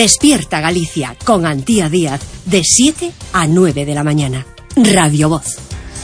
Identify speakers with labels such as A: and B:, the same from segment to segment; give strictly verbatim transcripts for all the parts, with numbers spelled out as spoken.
A: Despierta Galicia con Antía Díaz de siete a nueve de la mañana. Radio Voz.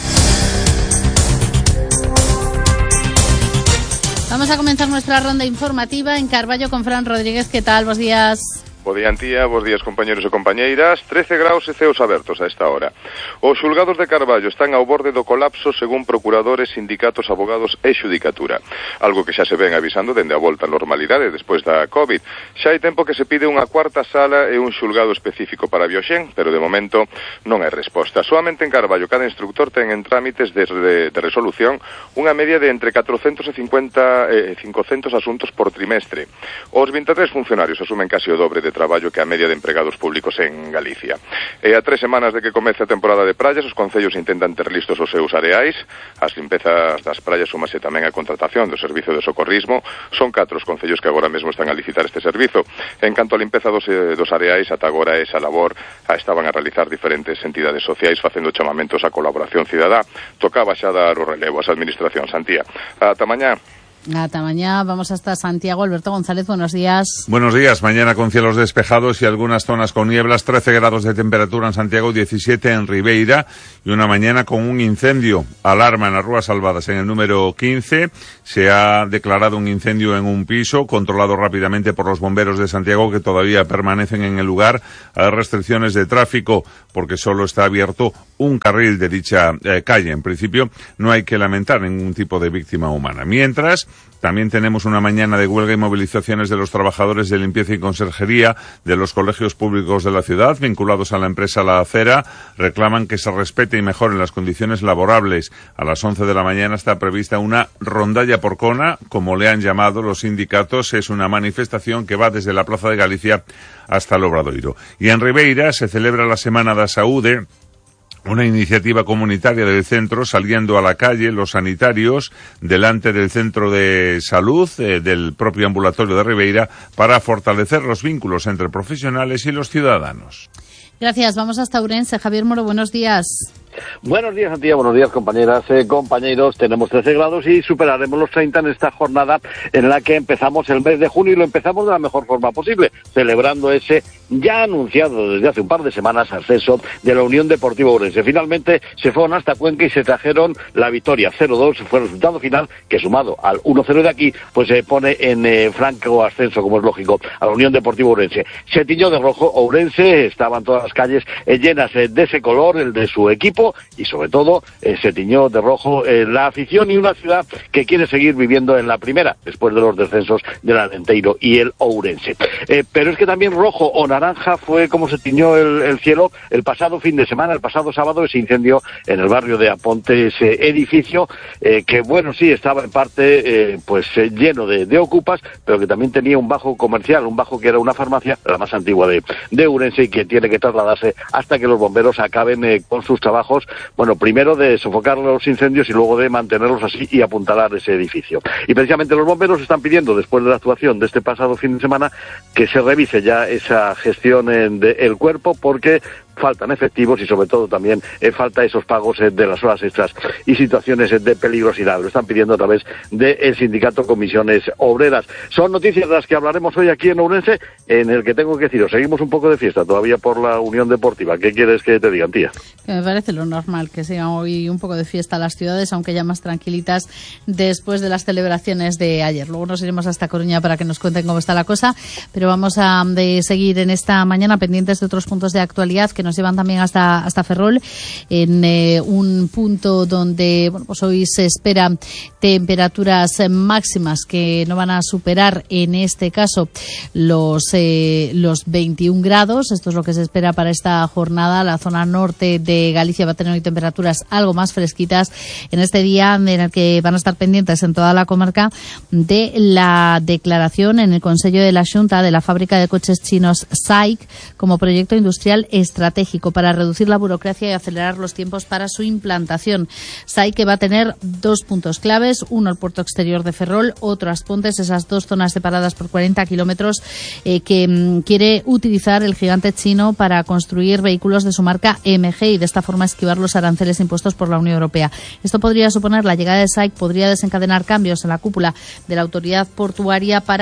B: Vamos a comenzar nuestra ronda informativa en Carballo con Fran Rodríguez. ¿Qué tal? Buenos días.
C: Bo día, Antía, bos días, compañeros e compañeiras. trece graus e ceos abertos a esta hora. Os xulgados de Carballo están ao borde do colapso según procuradores, sindicatos, abogados e xudicatura. Algo que xa se ven avisando dende a volta á normalidade despois da COVID. Xa hai tempo que se pide unha cuarta sala e un xulgado específico para Bioxén, pero de momento non hai resposta. Soamente en Carballo cada instructor ten en trámites de, de, de resolución unha media de entre catrocentos cincuenta e cincocentos asuntos por trimestre. Os vinte e tres funcionarios asumen casi o dobre de traballo que a media de empregados públicos en Galicia. E a tres semanas de que comece a temporada de praias, os concellos intentan ter listos os seus areais. As limpezas das praias súmase tamén a contratación do servizo de socorrismo. Son catro os concellos que agora mesmo están a licitar este servizo. En canto a limpeza dos, dos areais, ata agora esa labor a estaban a realizar diferentes entidades sociais facendo chamamentos a colaboración cidadá. Tocaba xa dar o relevo ás administracións. Antía. Ata mañá.
B: Hasta mañana, vamos hasta Santiago. Alberto González, buenos días.
D: Buenos días, mañana con cielos despejados y algunas zonas con nieblas, trece grados de temperatura en Santiago, diecisiete en Ribeira y una mañana con un incendio. Alarma en las Rúas Salvadas en el número quince, se ha declarado un incendio en un piso, controlado rápidamente por los bomberos de Santiago que todavía permanecen en el lugar. Hay restricciones de tráfico porque solo está abierto un carril de dicha eh, calle. En principio no hay que lamentar ningún tipo de víctima humana. Mientras, también tenemos una mañana de huelga y movilizaciones de los trabajadores de limpieza y conserjería de los colegios públicos de la ciudad, vinculados a la empresa La Acera. Reclaman que se respete y mejoren las condiciones laborables. A las once de la mañana está prevista una rondalla porcona, como le han llamado los sindicatos. Es una manifestación que va desde la Plaza de Galicia hasta el Obradoiro. Y en Ribeira se celebra la Semana da Saúde, una iniciativa comunitaria del centro, saliendo a la calle los sanitarios delante del centro de salud eh, del propio ambulatorio de Ribeira para fortalecer los vínculos entre profesionales y los ciudadanos.
B: Gracias. Vamos hasta Ourense. Javier Moro, buenos días.
E: Buenos días, Antía, buenos días, compañeras, eh, compañeros. Tenemos trece grados y superaremos los treinta en esta jornada en la que empezamos el mes de junio y lo empezamos de la mejor forma posible, celebrando ese ya anunciado desde hace un par de semanas ascenso de la Unión Deportiva Ourense. Finalmente se fueron hasta Cuenca y se trajeron la victoria. cero dos fue el resultado final, que sumado al uno cero de aquí, pues se pone en eh, franco ascenso, como es lógico, a la Unión Deportiva Ourense. Se tiñó de rojo Ourense, estaban todas las calles eh, llenas eh, de ese color, el de su equipo, y sobre todo eh, se tiñó de rojo eh, la afición y una ciudad que quiere seguir viviendo en la primera, después de los descensos del Alenteiro y el Ourense. Eh, pero es que también rojo o naranja fue como se tiñó el, el cielo el pasado fin de semana, el pasado sábado, ese incendio en el barrio de Aponte, ese edificio eh, que, bueno, sí, estaba en parte eh, pues eh, lleno de, de ocupas, pero que también tenía un bajo comercial, un bajo que era una farmacia, la más antigua de, de Ourense, y que tiene que trasladarse hasta que los bomberos acaben eh, con sus trabajos, bueno, primero de sofocar los incendios y luego de mantenerlos así y apuntalar ese edificio. Y precisamente los bomberos están pidiendo, después de la actuación de este pasado fin de semana, que se revise ya esa gestión en de, el cuerpo, porque faltan efectivos y sobre todo también eh, falta esos pagos eh, de las horas extras y situaciones eh, de peligrosidad. Lo están pidiendo a través del sindicato Comisiones Obreras. Son noticias de las que hablaremos hoy aquí en Ourense, en el que tengo que deciros, seguimos un poco de fiesta todavía por la Unión Deportiva. ¿Qué quieres que te digan, tía?
B: Que me parece lo normal que sigan hoy un poco de fiesta las ciudades, aunque ya más tranquilitas después de las celebraciones de ayer. Luego nos iremos hasta Coruña para que nos cuenten cómo está la cosa, pero vamos a de seguir en esta mañana pendientes de otros puntos de actualidad que nos llevan también hasta hasta Ferrol, en eh, un punto donde, bueno, pues hoy se esperan temperaturas máximas que no van a superar en este caso los eh, los veintiún grados. Esto es lo que se espera para esta jornada. La zona norte de Galicia va a tener hoy temperaturas algo más fresquitas en este día, en el que van a estar pendientes en toda la comarca de la declaración en el Consello de la Xunta de la fábrica de coches chinos S A I C como proyecto industrial estratégico para reducir la burocracia y acelerar los tiempos para su implantación. S A I C que va a tener dos puntos claves, uno el puerto exterior de Ferrol, otro Aspontes, esas dos zonas separadas por cuarenta kilómetros eh, que mm, quiere utilizar el gigante chino para construir vehículos de su marca M G y de esta forma esquivar los aranceles impuestos por la Unión Europea. Esto podría suponer, la llegada de S A I C podría desencadenar cambios en la cúpula de la autoridad portuaria para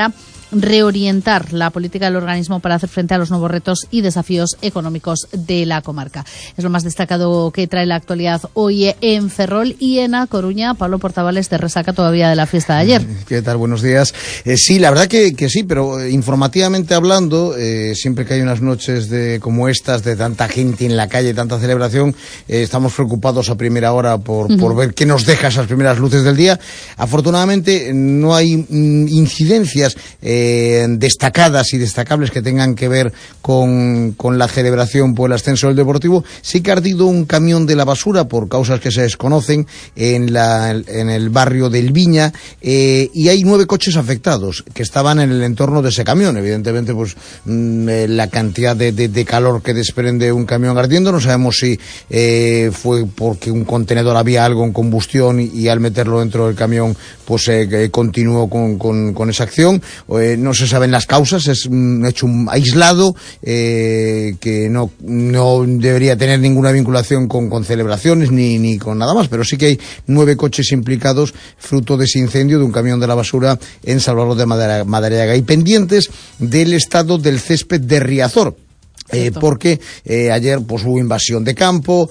B: reorientar la política del organismo para hacer frente a los nuevos retos y desafíos económicos de la comarca. Es lo más destacado que trae la actualidad hoy en Ferrol y en A Coruña. Pablo Portavales, te resaca todavía de la fiesta de ayer.
F: ¿Qué tal? Buenos días. Eh, sí, la verdad que, que sí, pero eh, informativamente hablando, eh, siempre que hay unas noches de como estas, de tanta gente en la calle, tanta celebración, eh, estamos preocupados a primera hora por, uh-huh. por ver qué nos deja esas primeras luces del día. Afortunadamente no hay mm, incidencias eh, destacadas y destacables que tengan que ver con, con la celebración por el ascenso del Deportivo. Sí que ha ardido un camión de la basura por causas que se desconocen en, la, en el barrio del Viña, eh, y hay nueve coches afectados que estaban en el entorno de ese camión. Evidentemente, pues mmm, eh, la cantidad de, de, de calor que desprende un camión ardiendo, no sabemos si eh, fue porque un contenedor había algo en combustión y, y al meterlo dentro del camión pues eh, eh, continuó con, con, con esa acción. Eh, no se saben las causas, es un hecho aislado eh, que no, no debería tener ninguna vinculación con, con celebraciones ni, ni con nada más, pero sí que hay nueve coches implicados fruto de ese incendio de un camión de la basura en Salvador de Madariaga, y pendientes del estado del césped de Riazor. Eh, porque eh, ayer pues hubo invasión de campo,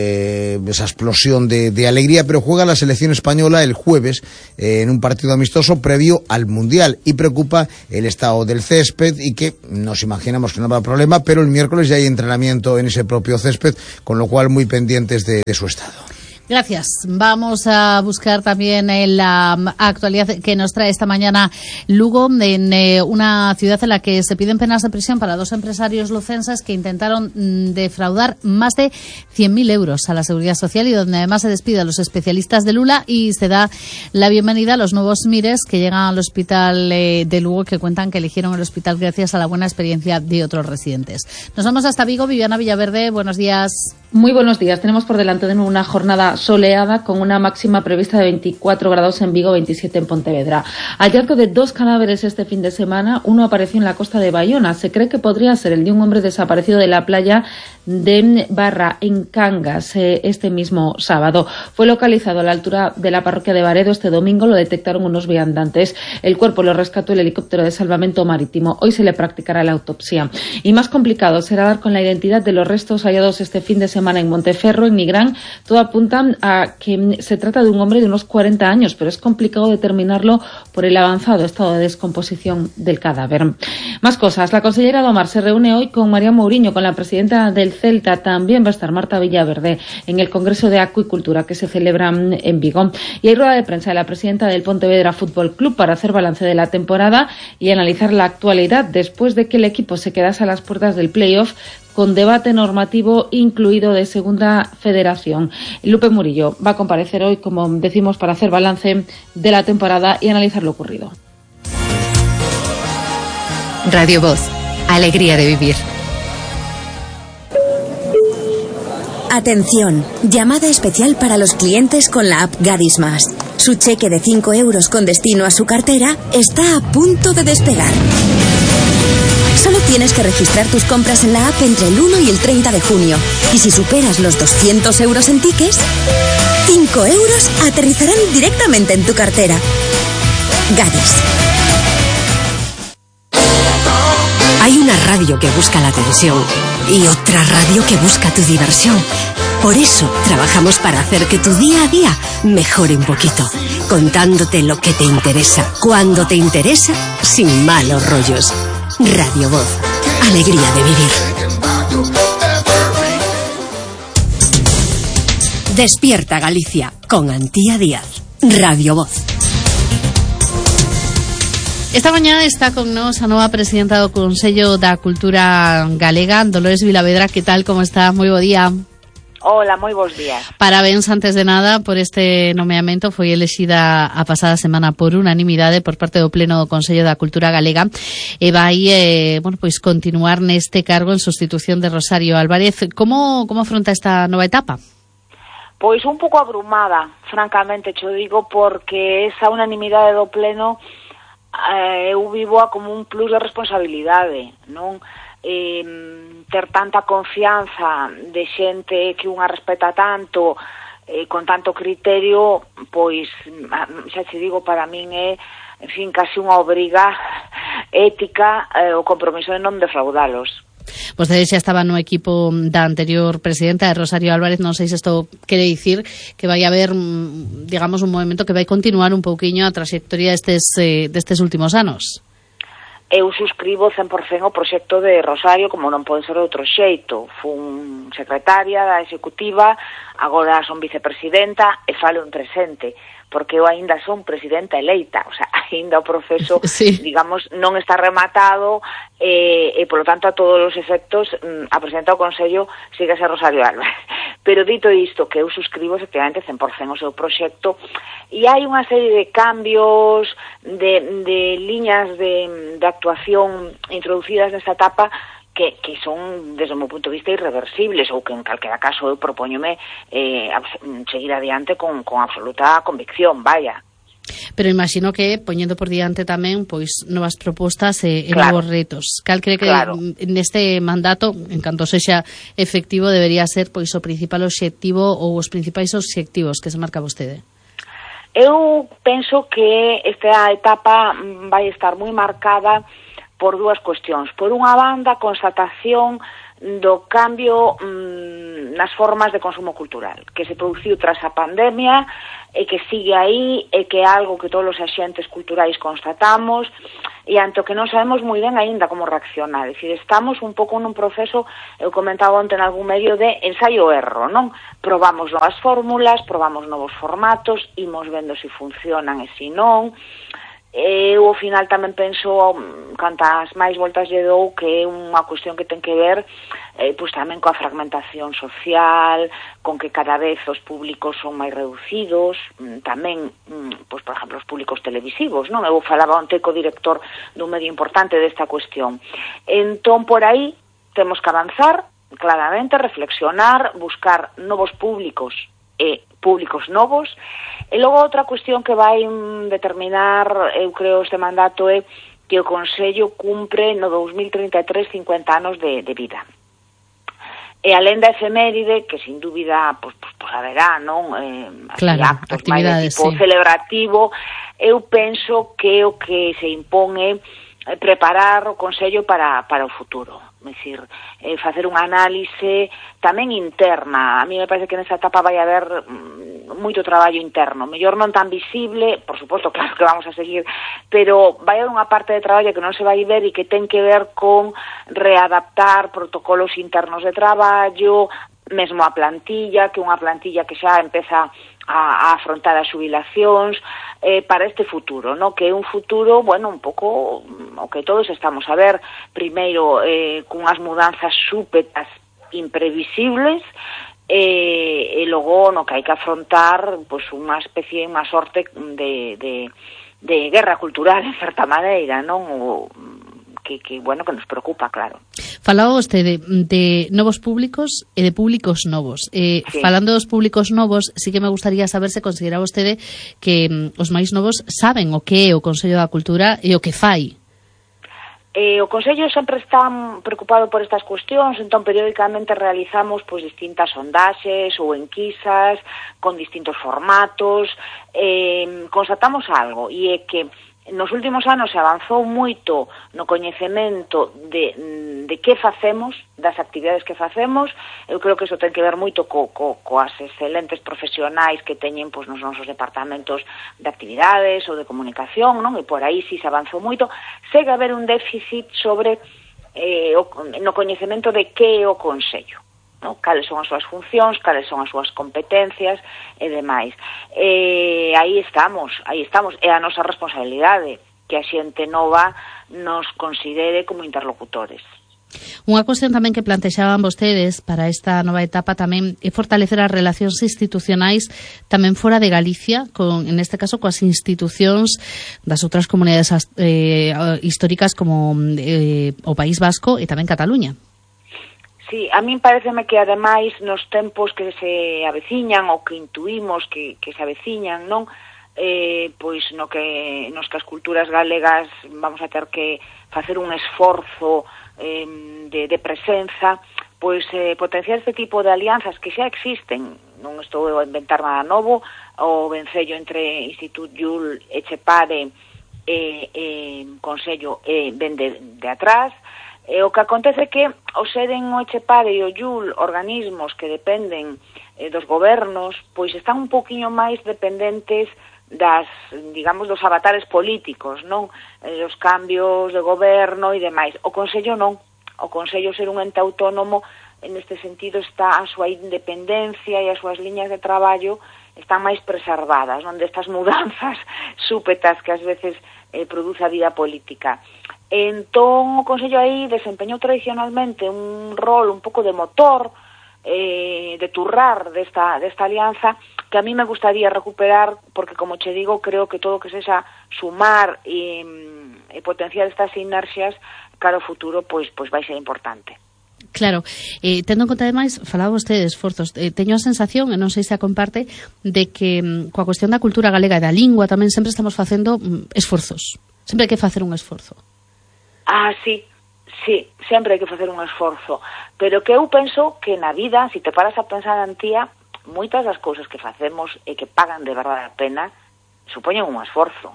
F: eh, esa explosión de, de alegría, pero juega la selección española el jueves eh, en un partido amistoso previo al Mundial, y preocupa el estado del césped, y que nos imaginamos que no habrá problema, pero el miércoles ya hay entrenamiento en ese propio césped, con lo cual muy pendientes de, de su estado.
B: Gracias. Vamos a buscar también en la actualidad que nos trae esta mañana Lugo, en eh, una ciudad en la que se piden penas de prisión para dos empresarios lucenses que intentaron mm, defraudar más de cien mil euros a la Seguridad Social, y donde además se despide a los especialistas de Lula y se da la bienvenida a los nuevos Mires que llegan al hospital eh, de Lugo, que cuentan que eligieron el hospital gracias a la buena experiencia de otros residentes. Nos vamos hasta Vigo. Viviana Villaverde, buenos días.
G: Muy buenos días. Tenemos por delante de nuevo una jornada soleada con una máxima prevista de veinticuatro grados en Vigo, veintisiete en Pontevedra. Hallazgo de dos cadáveres este fin de semana. Uno apareció en la costa de Bayona. Se cree que podría ser el de un hombre desaparecido de la playa de Barra, en Cangas, eh, este mismo sábado. Fue localizado a la altura de la parroquia de Baredo este domingo. Lo detectaron unos viandantes. El cuerpo lo rescató el helicóptero de salvamento marítimo. Hoy se le practicará la autopsia. Y más complicado será dar con la identidad de los restos hallados este fin de semana semana en Monteferro, en Nigrán. Todo apunta a que se trata de un hombre de unos cuarenta años, pero es complicado determinarlo por el avanzado estado de descomposición del cadáver. Más cosas. La consellera Domar se reúne hoy con María Mourinho, con la presidenta del Celta. También va a estar Marta Villaverde en el Congreso de Acuicultura que se celebra en Vigo. Y hay rueda de prensa de la presidenta del Pontevedra Fútbol Club para hacer balance de la temporada y analizar la actualidad después de que el equipo se quedase a las puertas del playoff, con debate normativo incluido de Segunda Federación. Lupe Murillo va a comparecer hoy, como decimos, para hacer balance de la temporada y analizar lo ocurrido.
H: Radio Voz, alegría de vivir.
A: Atención, llamada especial para los clientes con la app Gadis Más. Su cheque de cinco euros con destino a su cartera está a punto de despegar. Solo tienes que registrar tus compras en la app entre el uno y el treinta de junio. Y si superas los doscientos euros en tickets, cinco euros aterrizarán directamente en tu cartera. Gadis.
H: Hay una radio que busca la atención y otra radio que busca tu diversión. Por eso trabajamos para hacer que tu día a día mejore un poquito, contándote lo que te interesa, cuando te interesa, sin malos rollos. Radio Voz, alegría de vivir.
A: Despierta Galicia con Antía Díaz. Radio Voz.
B: Esta mañana está con nos a nova presidenta do Consello da Cultura Galega, Dolores Vilavedra. Que tal, como está? Moi bo día.
I: Hola, moi bons días.
B: Parabéns, antes de nada, por este nomeamento. Foi elexida a pasada semana por unanimidade por parte do Pleno do Consello da Cultura Galega e vai eh, bueno, pois continuar neste cargo en sustitución de Rosario Álvarez. Como, como afronta esta nova etapa?
I: Pois un pouco abrumada, francamente, cho digo, porque esa unanimidade do Pleno eh, eu vivoa como un plus de responsabilidade, non? Eh, ter tanta confianza de xente que unha respeta tanto, eh, con tanto criterio, pois xa che digo, para min é en fin, casi unha obriga ética eh, o compromiso de non defraudalos.
B: Vostedes xa estaban no equipo da anterior presidenta, de Rosario Álvarez. Non sei se isto quere dicir que vai haber, digamos, un movimento que vai continuar un pouquiño a trayectoria destes, eh, destes últimos anos.
I: Eu suscribo cen por cento o proxecto de Rosario, como non pode ser de outro xeito. Fun secretaria da executiva, agora son vicepresidenta e falo en presente, porque eu aínda son presidenta eleita, o sea, aínda o proceso, sí, digamos, non está rematado, e, e polo tanto, a todos os efectos, a presidenta do Consello sigue a ser Rosario Álvarez. Pero dito isto, que eu suscribo efectivamente cen por cento o seu proxecto, e hai unha serie de cambios, de, de liñas de, de actuación introducidas nesta etapa, que, que son, desde o meu punto de vista, irreversibles, ou que en calquera caso eu propóñome eh, seguir adiante con, con absoluta convicción, vaya.
B: Pero imagino que, poñendo por diante tamén, pois, novas propostas e, e
I: claro,
B: novos retos. Cal cree que
I: claro,
B: neste mandato, en canto sexa efectivo, debería ser, pois, o principal obxectivo ou os principais obxectivos que se marca vostede?
I: Eu penso que esta etapa vai estar moi marcada por dúas cuestións. Por unha banda, constatación do cambio mmm, nas formas de consumo cultural que se produciu tras a pandemia e que sigue aí e que é algo que todos os axentes culturais constatamos e ante o que non sabemos moi ben aínda como reaccionar. É dicir, estamos un pouco nun proceso, eu comentaba onte en algún medio, de ensaio-erro, non? Probamos novas fórmulas, probamos novos formatos, imos vendo se funcionan e se non. Eu, ao final, tamén penso, cantas máis voltas lle dou, que é unha cuestión que ten que ver eh, pois tamén coa fragmentación social, con que cada vez os públicos son máis reducidos, tamén, pois, por exemplo, os públicos televisivos, non? Eu falaba onte co director dun medio importante desta cuestión. Entón, por aí, temos que avanzar, claramente, reflexionar, buscar novos públicos e públicos novos. E logo outra cuestión que vai determinar, eu creo, este mandato é que o Consello cumpre no dos mil trinta e tres cincuenta anos de, de vida. E alén da efeméride, que sin dúbida pues, pues, pues haberá, non? Eh,
B: claro,
I: actos máis de tipo
B: sí,
I: celebrativo, eu penso que o que se impón é preparar o Consello para, para o futuro. É dicir, eh, facer unha análise tamén interna. A mí me parece que nesa etapa vai haber mm, moito traballo interno, mellor non tan visible, por suposto, claro que vamos a seguir, pero vai haber unha parte de traballo que non se vai ver e que ten que ver con readaptar protocolos internos de traballo, mesmo a plantilla, que unha plantilla que xa empeza a, a afrontar as xubilacións, eh, para este futuro, ¿no? Que é un futuro, bueno, un pouco o que todos estamos a ver, primeiro eh, cunhas mudanzas súpetas imprevisibles, eh, e logo no que hai que afrontar pues, unha especie, unha sorte de, de, de guerra cultural, en certa maneira, non? O, que, que, bueno, que nos preocupa, claro.
B: Falaba vostede de, de novos públicos e de públicos novos. Eh, sí. Falando dos públicos novos, sí que me gustaría saber se considera vostede que mm, os máis novos saben o que é o Consello da Cultura e o que fai.
I: Eh, o Consello sempre está preocupado por estas cuestións, entón periódicamente realizamos pois, distintas sondaxes ou enquisas con distintos formatos. Eh, constatamos algo, e é que nos últimos anos se avanzou moito no coñecemento de, de que facemos, das actividades que facemos. Eu creo que iso ten que ver moito co, co, coas excelentes profesionais que teñen pois, nos nosos departamentos de actividades ou de comunicación, non? E por aí si se avanzou moito. Segue a haber un déficit sobre eh, o, no coñecemento de que é o Consello, ¿no? Cales son as súas funcións, cales son as súas competencias e demais. E aí estamos, aí estamos, é a nosa responsabilidade que a xente nova nos considere como interlocutores.
B: Unha cuestión tamén que plantexaban vostedes para esta nova etapa tamén é fortalecer as relacións institucionais tamén fora de Galicia, con, en este caso coas institucións das outras comunidades eh, históricas como eh, o País Vasco e tamén Cataluña.
I: Sí, a min pareceme que ademais nos tempos que se aveciñan ou que intuímos que, que se aveciñan, non? Eh, pois no que nos que as culturas galegas vamos a ter que facer un esforzo eh, de, de presenza, pois eh, potenciar este tipo de alianzas que xa existen. Non estou a inventar nada novo, o vencello entre Institut Llull e Chepare e eh, eh, Consello eh, ven de, de atrás. E o que acontece é que o seren o Etxepare e o Iul organismos que dependen eh, dos gobernos, pois están un poquinho máis dependentes das, digamos, dos avatares políticos, non? Eh, os cambios de goberno e demais. O Consello non. O Consello, ser un ente autónomo, en este sentido está a súa independencia e as súas liñas de traballo están máis preservadas, non? Destas mudanzas súpetas que ás veces eh, produce a vida política. Entón, o Consello aí desempeñou tradicionalmente un rol un pouco de motor, eh, de turrar desta, desta alianza, que a mí me gustaría recuperar, porque, como che digo, creo que todo que sexa sumar e, e potenciar estas inercias cara ao futuro, pois, pois vai ser importante.
B: Claro, eh, tendo en conta ademais, falaba vostede de esforzos, eh, teño a sensación, e non sei se a comparte, de que mm, coa cuestión da cultura galega e da lingua tamén sempre estamos facendo mm, esforzos, sempre hai que facer un esforzo.
I: Ah, sí, sí, sempre hai que facer un esforzo, pero que eu penso que na vida, se te paras a pensar en tía, moitas das cousas que facemos e que pagan de verdade a pena supoñen un esforzo.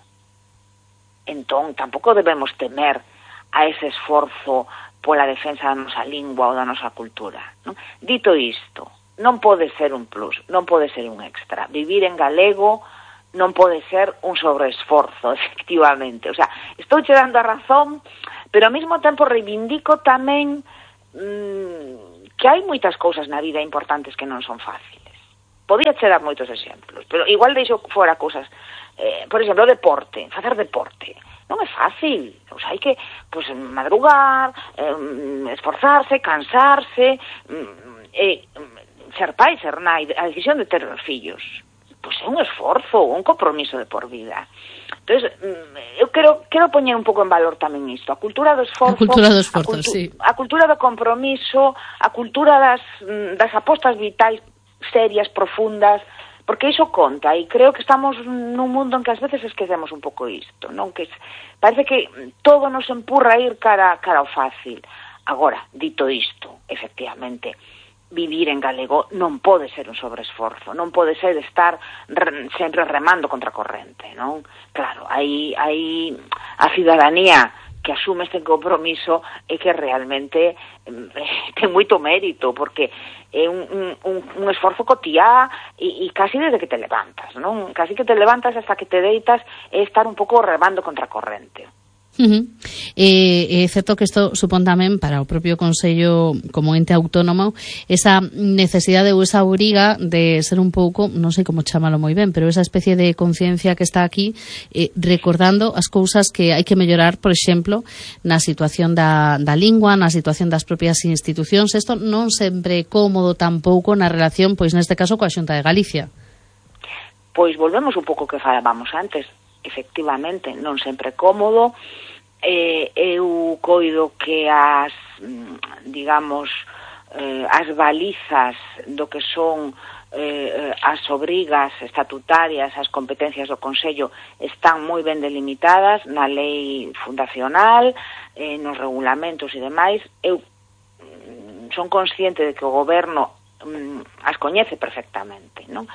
I: Entón, tampouco debemos temer a ese esforzo pola defensa da nosa lingua ou da nosa cultura, non? Dito isto, non pode ser un plus, non pode ser un extra. Vivir en galego non pode ser un sobreesforzo, efectivamente. O sea, estou che dando a razón, pero ao mesmo tempo reivindico tamén mmm, que hai moitas cousas na vida importantes que non son fáciles. Podía che dar moitos exemplos, pero igual deixo fora cousas, eh, por exemplo, o deporte, facer deporte. Non é fácil, o sea, hai que pues, madrugar, eh, esforzarse, cansarse, eh, ser pai, ser nai, a decisión de ter os fillos. Pois é un esforzo, un compromiso de por vida. Entonces, eu quero, quero poñer un pouco en valor tamén isto, a cultura do esforzo,
B: a cultura do esforzo,
I: a, cultu
B: sí.
I: a cultura do compromiso, a cultura das, das apostas vitais serias, profundas, porque iso conta, e creo que estamos nun mundo en que ás veces esquecemos un pouco isto, non? Que parece que todo nos empurra a ir cara, cara ao fácil. Agora, dito isto, efectivamente, vivir en galego non pode ser un sobreesforzo, non pode ser estar re, sempre remando contra a corrente, non? Claro, hai, hai a cidadanía que asume este compromiso e que realmente eh, ten moito mérito, porque é un, un, un esforzo cotiá e, e casi desde que te levantas, non? Casi que te levantas hasta que te deitas é estar un pouco remando contra a corrente.
B: Uh-huh. É eh, certo que isto supón tamén para o propio Consello como ente autónomo esa necesidade ou esa obriga de ser un pouco, non sei como chamalo moi ben, pero esa especie de conciencia que está aquí eh, recordando as cousas que hai que mellorar, por exemplo, na situación da, da lingua, na situación das propias institucións. Isto non sempre é cómodo tampouco na relación, pois neste caso, coa Xunta de Galicia.
I: Pois volvemos un pouco que falábamos antes. Efectivamente, non sempre cómodo. Eh, eu coido que as, digamos, eh, as balizas do que son eh, as obrigas estatutarias, as competencias do Consello están moi ben delimitadas na lei fundacional, eh, nos regulamentos e demais. Eu mm, son consciente de que o Goberno mm, as coñece perfectamente, non?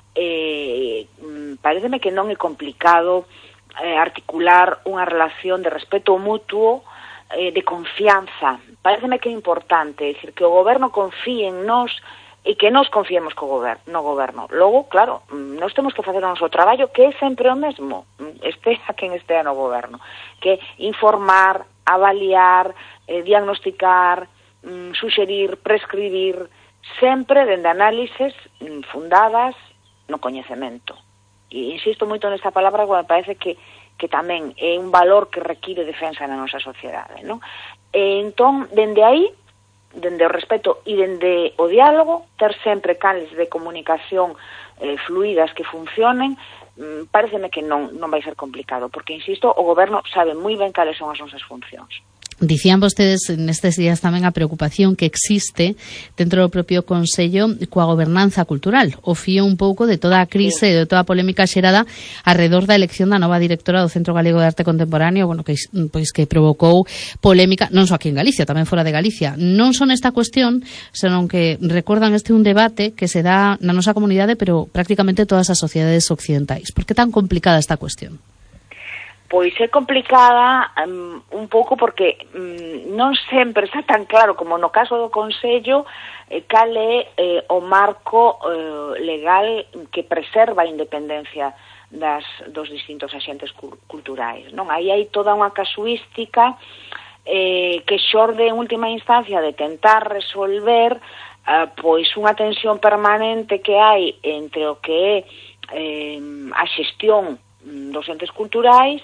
I: Eh, pareceme que non é complicado eh, articular unha relación de respeto mutuo, eh, de confianza. Pareceme que é importante, é dicir, que o goberno confíe en nós e que nós confiemos co goberno, no goberno. Logo, claro, nós temos que facer o noso traballo, que é sempre o mesmo, este a quen estea no goberno, que informar, avaliar, eh, diagnosticar, mm, suxerir, prescribir, sempre dende análises mm, fundadas no coñecemento. E insisto moito nesta palabra, porque me parece que, que tamén é un valor que require defensa na nosa sociedade, non? E entón, dende aí, dende o respeto e dende o diálogo, ter sempre canles de comunicación eh, fluidas que funcionen, mm, pareceme que non, non vai ser complicado, porque, insisto, o goberno sabe moi ben cales son as nosas funcións.
B: Dicían vostedes nestes días tamén a preocupación que existe dentro do propio Consello coa gobernanza cultural. O fío un pouco de toda a crise e de toda a polémica xerada alrededor da elección da nova directora do Centro Galego de Arte Contemporáneo, bueno, que, pois, que provocou polémica non só aquí en Galicia, tamén fora de Galicia. Non son esta cuestión, senón que recordan este un debate que se dá na nosa comunidade, pero prácticamente todas as sociedades occidentais. Por que tan complicada esta cuestión?
I: pois é complicada um, un pouco porque um, non sempre está tan claro como no caso do Consello eh, cal é eh, o marco eh, legal que preserva a independencia das, dos distintos axentes cu- culturais, non? Aí hai toda unha casuística eh, que xorde en última instancia de tentar resolver eh, pois unha tensión permanente que hai entre o que é eh, a xestión dos entes culturais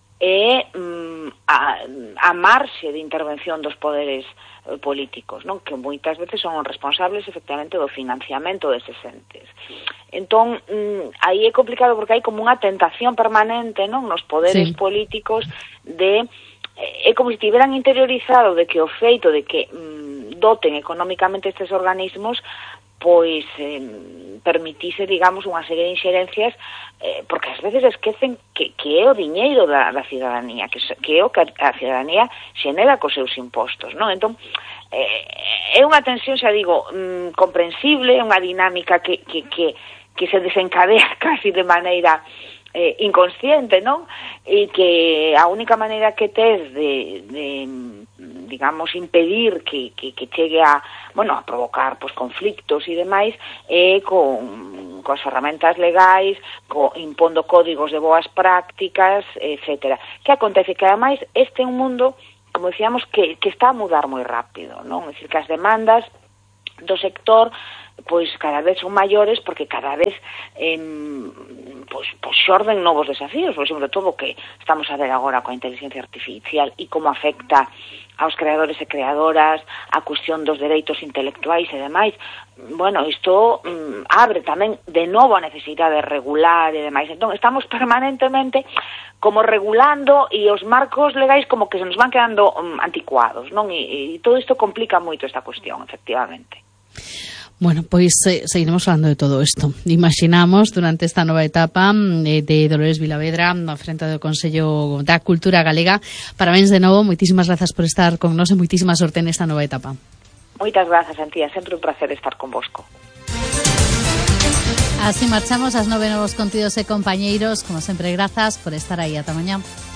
I: e mm, a, a marxe de intervención dos poderes eh, políticos, non? Que moitas veces son os responsables efectivamente do financiamento deses entes. Entón, mm, aí é complicado porque hai como unha tentación permanente, non? Nos poderes sí. políticos de é como se tiveran interiorizado de que o feito de que mm, doten económicamente estes organismos pois eh, permitise, digamos, unha serie de inxerencias eh, porque ás veces esquecen que, que é o diñeiro da, da cidadanía, que, que é o que a cidadanía xenera cos seus impostos, non? Entón, eh, é unha tensión, xa digo, mm, comprensible, unha dinámica que, que, que, que se desencadea casi de maneira eh, inconsciente, non? E que a única maneira que tes de, de digamos, impedir que, que, que chegue a, bueno, a provocar pues, conflictos e demais, é con, con as ferramentas legais, co, impondo códigos de boas prácticas, etcétera. Que acontece? Que, ademais, este é un mundo, como decíamos, que, que está a mudar moi rápido, non? É dicir, que as demandas do sector pois cada vez son maiores porque cada vez eh, pois, pois xorden novos desafíos, por exemplo, todo o que estamos a ver agora coa inteligencia artificial e como afecta aos creadores e creadoras, a cuestión dos dereitos intelectuais e demais. Bueno, isto mm, abre tamén de novo a necesidade de regular e demais. Entón, estamos permanentemente como regulando e os marcos legais como que se nos van quedando um, anticuados, non? E, e todo isto complica moito esta cuestión, efectivamente.
B: Bueno, pois eh, seguiremos falando de todo isto. Imaginamos durante esta nova etapa eh, de Dolores Vilavedra na frente do Consello da Cultura Galega. Parabéns de novo, moitísimas grazas por estar con nós e moitísima sorte nesta nova etapa.
I: Moitas grazas, Antía, sempre un placer estar con vosco.
B: Así marchamos ás nove novos contidos e compañeiros. Como sempre, grazas por estar aí. Ata mañá.